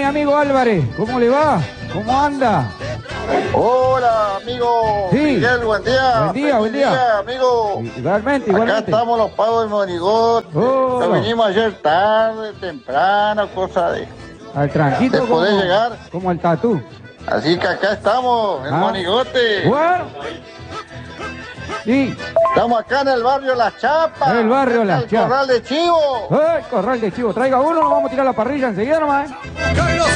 amigo Álvarez, ¿cómo le va? ¿Cómo anda? Hola, amigo Sí. Miguel, buen día. Buen día, buen Feliz día. amigo. Igualmente, Acá igualmente. estamos los pagos del monigote. Oh. Nos vinimos ayer tarde, temprano, cosa de Al tranquito como, poder llegar. como el tatú. Así que acá estamos, el monigote. Bueno. Sí, Estamos acá en el barrio Las Chapas. El barrio Las el Chapas. Corral de Chivo. corral de chivo. Traiga uno, nos vamos a tirar la parrilla enseguida nomás. Carlos